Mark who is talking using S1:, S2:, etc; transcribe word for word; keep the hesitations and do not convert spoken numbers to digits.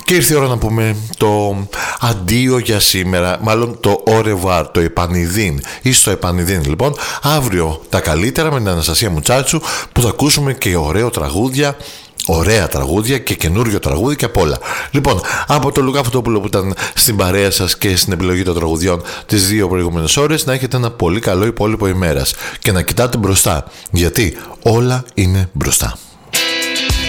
S1: Και ήρθε η ώρα να πούμε το αντίο για σήμερα, μάλλον το au revoir, το επανειδήν ή στο επανειδήν. Λοιπόν, αύριο τα καλύτερα με την Αναστασία Μουτσάτσου, που θα ακούσουμε και ωραίο τραγούδια, ωραία τραγούδια και καινούριο τραγούδι και απ' όλα. Λοιπόν, από το Λουκά Φωτόπουλο που ήταν στην παρέα σας και στην επιλογή των τραγουδιών τις δύο προηγούμενες ώρες, να έχετε ένα πολύ καλό υπόλοιπο ημέρας και να κοιτάτε μπροστά, γιατί όλα είναι μπροστά.